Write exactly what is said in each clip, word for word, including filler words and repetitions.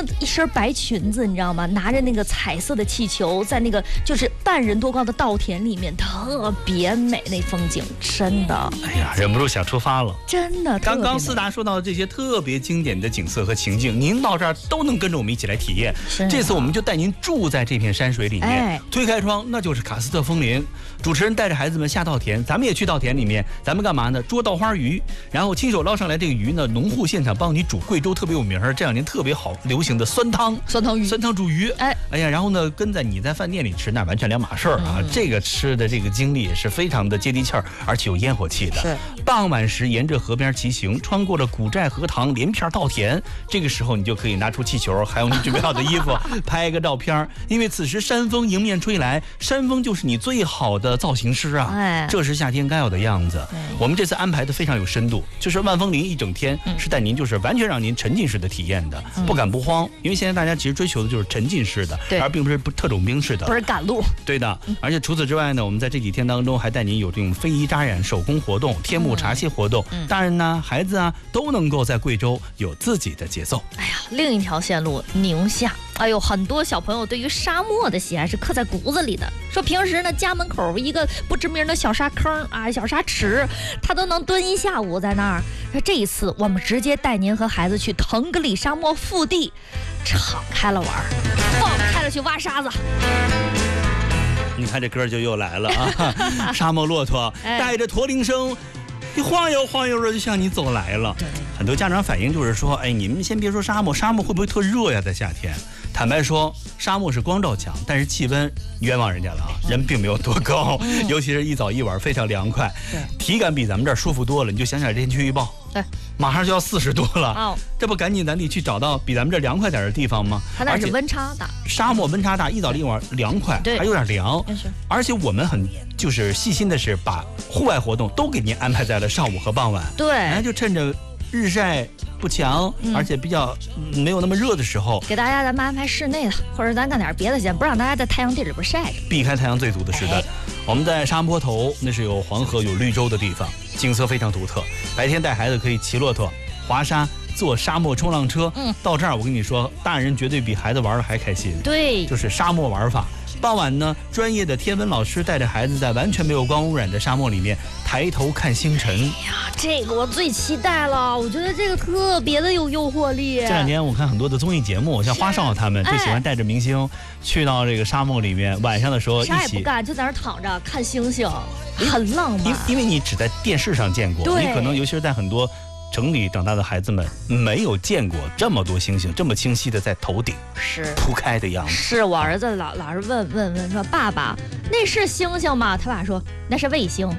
了一身白裙子，你知道吗？拿着那个彩色的气球，在那个就是半人多高的稻田里面，特别美，那风景真的， 哎呀，忍不住想出发了。 真的。 刚刚思达说到的这些特别经典的景色和情境，您到这儿都能跟着我们一起来体验。这次我们就带您住在这片山水里面，哎、推开窗那就是喀斯特枫林。主持人带着孩子们下稻田，咱们也去稻田里面，咱们干嘛呢？捉稻花鱼，然后亲手捞上来这个鱼呢，农户现场帮你煮贵州特别有名儿，这两年特别好流行的酸汤， 酸汤鱼， 酸汤煮鱼。哎，哎呀，然后呢，跟在你在饭店里吃那完全两码事儿啊。嗯、这个吃的这个经历也是非常的接地气儿，而且有烟火气的。 是。 傍晚时沿着河边骑行，穿过了古寨荷塘连片稻田，这个时候你就可以拿出气球，还有你准备好的衣服，拍个照片。因为此时山风迎面吹来，山风就是你最好的造型师啊。哎，这是夏天该有的样子。我们这次安排的非常有深度，就是万枫林一整天是带您就是完全让您沉浸式的体验的，嗯、不赶不慌。因为现在大家其实追求的就是沉浸式的，而并不是特种兵式的， 不是赶路。 对的，而且除此之外呢，我们在这几天当中还带您有这种非遗扎染手工活动、天幕茶歇活动，嗯、大人呢、孩子啊都能够在贵州有自己的节奏。 哎呀，另一条线路宁夏。哎呦，很多小朋友对于沙漠的喜爱是刻在骨子里的。说平时呢，家门口一个不知名的小沙坑啊、小沙池，他都能蹲一下午在那儿。那这一次，我们直接带您和孩子去腾格里沙漠腹地，敞开了玩，放开了去挖沙子。 你看这歌就又来了啊！沙漠骆驼带着驼铃声。一晃悠晃悠的就向你走来了。很多家长反映就是说，哎，你们先别说沙漠，沙漠会不会特热呀？在夏天，坦白说，沙漠是光照强，但是气温冤枉人家了啊，人并没有多高，嗯、尤其是一早一晚非常凉快，体感比咱们这儿舒服多了。你就想想天气预报，对，马上就要四十度了，哦、这不赶紧咱得去找到比咱们这凉快点的地方吗？ 它那是温差大， 沙漠温差大，一早一晚凉快，还有点凉，而且我们很就是细心的是把户外活动都给您安排在了上午和傍晚， 对， 然后就趁着日晒不强，嗯、而且比较、嗯、没有那么热的时候， 给大家咱们安排室内的，或者咱干点别的先，不让大家在太阳地里边晒着， 避开太阳最毒的时段。哎、我们在沙坡头，那是有黄河有绿洲的地方，景色非常独特。白天带孩子可以骑骆驼、滑沙、坐沙漠冲浪车。嗯，到这儿我跟你说，大人绝对比孩子玩的还开心。对，就是沙漠玩法。傍晚呢，专业的天文老师带着孩子在完全没有光污染的沙漠里面抬头看星辰。哎呀，这个我最期待了，我觉得这个特别的有诱惑力。 这两年我看很多的综艺节目，像花少他们就喜欢带着明星去到这个沙漠里面，晚上的时候一起啥也不干，就在那儿躺着看星星，很浪漫。 因因为你只在电视上见过，你可能尤其是在很多城里长大的孩子们没有见过这么多星星这么清晰的在头顶是铺开的样子。 是我儿子老老是问问问说，爸爸那是星星吗？他爸说那是卫星。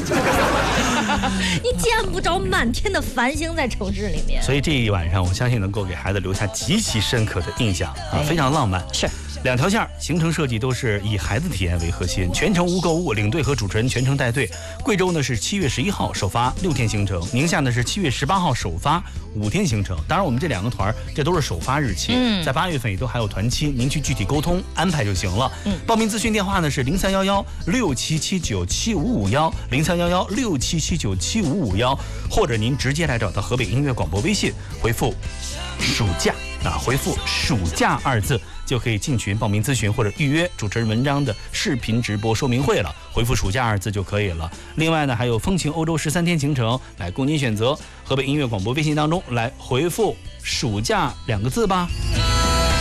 你见不着满天的繁星在城市里面， 所以这一晚上我相信能够给孩子留下极其深刻的印象啊，非常浪漫。 是两条线行程设计都是以孩子体验为核心，全程无购物，领队和主持人全程带队。贵州呢是七月十一号首发六天行程，宁夏呢是七月十八号首发五天行程。当然我们这两个团这都是首发日期，嗯、在八月份也都还有团期，您去具体沟通安排就行了。嗯、报名咨询电话呢是零三幺幺六七七九七五五幺零三幺幺六七七九七五五幺，或者您直接来找到河北音乐广播微信，回复暑假啊，回复暑假二字。就可以进群报名咨询或者预约主持人文章的视频直播说明会了，回复暑假二字就可以了。另外呢，还有风情欧洲十三天行程来供您选择。河北音乐广播微信当中来回复暑假两个字吧。